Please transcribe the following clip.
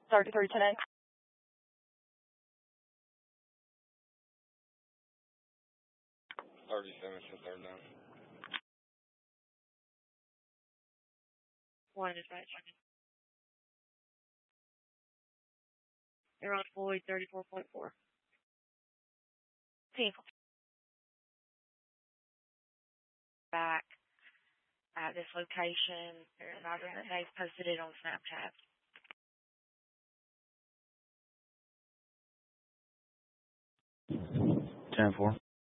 3310. One dispatch. They're on Floyd 34.4. Vehicle. Back at this location. They've posted it on Snapchat. 10-4.